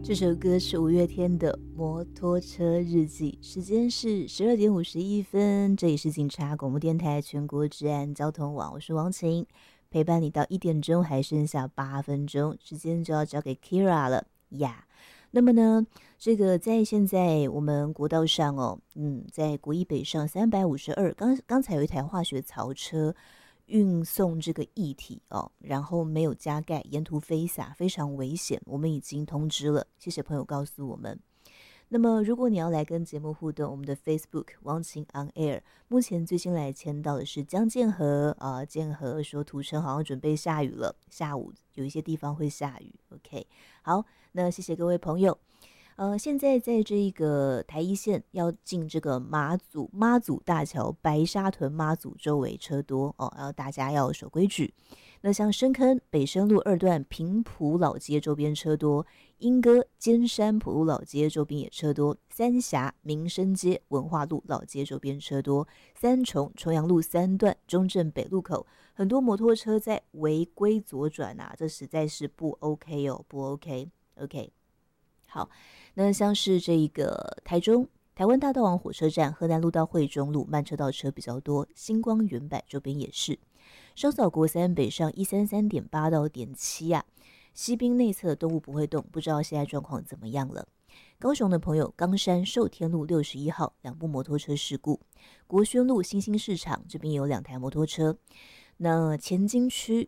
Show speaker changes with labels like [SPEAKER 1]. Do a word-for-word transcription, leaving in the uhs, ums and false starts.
[SPEAKER 1] 这首歌是五月天的《摩托车日记》，时间是十二点五十一分。这里是警察广播电台全国治安交通网，我是王晴，陪伴你到一点钟，还剩下八分钟，时间就要交给 Kira 了呀。那么呢，这个在现在我们国道上哦，嗯，在国一北上三百五十二，刚刚才有一台化学槽车运送这个液体哦，然后没有加盖，沿途飞洒，非常危险。我们已经通知了，谢谢朋友告诉我们。那么，如果你要来跟节目互动，我们的 Facebook 王晴 On Air， 目前最新来签到的是江建和啊，建和说土城好像准备下雨了，下午有一些地方会下雨。OK， 好，那谢谢各位朋友。呃，现在在这个台一线要进这个马祖妈祖大桥白沙屯妈祖周围车多哦，然后大家要守规矩。那像深坑北深路二段平埔老街周边车多，莺歌尖山埔路老街周边也车多，三峡民生街文化路老街周边车多，三重重阳路三段中正北路口很多摩托车在违规左转啊，这实在是不 OK 哦，不 OK OK。好，那像是这个台中台湾大道往火车站河南路到惠中路慢车道车比较多，星光原版周边也是。稍早国三北上一三三点八到点七啊，西滨内侧动物不会动，不知道现在状况怎么样了。高雄的朋友，冈山寿天路六十一号两部摩托车事故，国轩路新兴市场这边有两台摩托车。那前金区